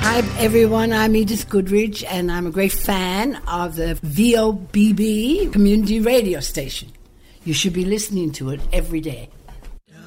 Hi, everyone. I'm Edith Goodrich, and I'm a great fan of the VOBB community radio station. You should be listening to it every day.